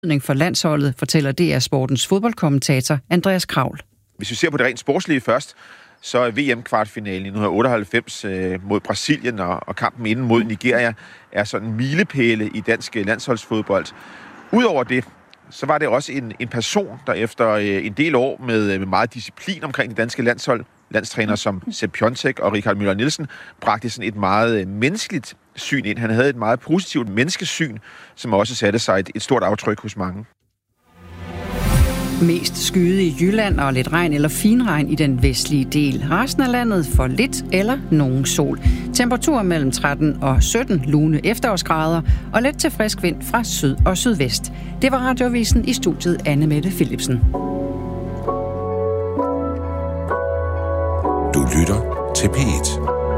for landsholdet, fortæller DR Sportens fodboldkommentator Andreas Kravl. Hvis vi ser på det rent sportslige først, så er VM-kvartfinalen i 1998 mod Brasilien og kampen inden mod Nigeria er sådan milepæle i dansk landsholdsfodbold. Udover det, så var det også en person, der efter en del år med meget disciplin omkring det danske landshold, landstræner som Sepp Piontek og Richard Müller Nielsen, bragte sådan et meget menneskeligt syn ind. Han havde et meget positivt menneskesyn, som også satte sig et stort aftryk hos mange. Mest skyde i Jylland og lidt regn eller finregn i den vestlige del. Resten af landet får lidt eller nogen sol. Temperaturer mellem 13 og 17 lune efterårsgrader og let til frisk vind fra syd og sydvest. Det var Radioavisen, i studiet Anne Mette Philipsen. Du lytter til P1.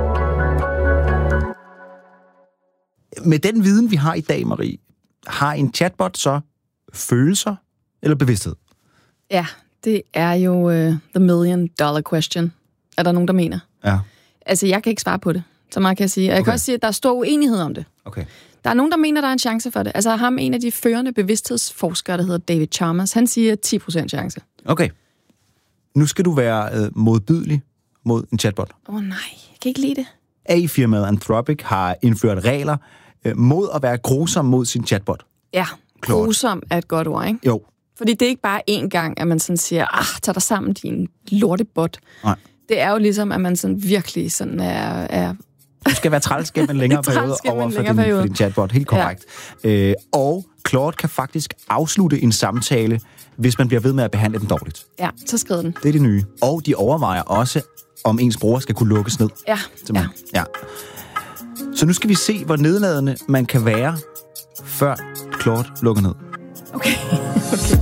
Med den viden, vi har i dag, Marie, har en chatbot så følelser eller bevidsthed? Ja, det er jo the $1 million question. Er der nogen, der mener? Ja. Altså, jeg kan ikke svare på det, så meget kan jeg sige. Og jeg kan også sige, at der er stor uenighed om det. Okay. Der er nogen, der mener, der er en chance for det. Altså, ham, en af de førende bevidsthedsforskere, der hedder David Chalmers, han siger 10% chance. Okay. Nu skal du være modbydelig mod en chatbot. Nej, jeg kan ikke lide det. AI-firmaet Anthropic har indført regler mod at være grusom mod sin chatbot. Ja, grusom er et godt ord, ikke? Jo. Fordi det er ikke bare én gang, at man sådan siger, tag dig sammen, din lortebot. Nej. Det er jo ligesom, at man sådan virkelig sådan er Du skal være træls gennem en længere periode over for din chatbot. Helt korrekt. Ja. Og Claude kan faktisk afslutte en samtale, hvis man bliver ved med at behandle den dårligt. Ja, så skriv den. Det er det nye. Og de overvejer også, om ens bruger skal kunne lukkes ned. Ja. Så nu skal vi se, hvor nedladende man kan være, før Claude lukker ned. Okay.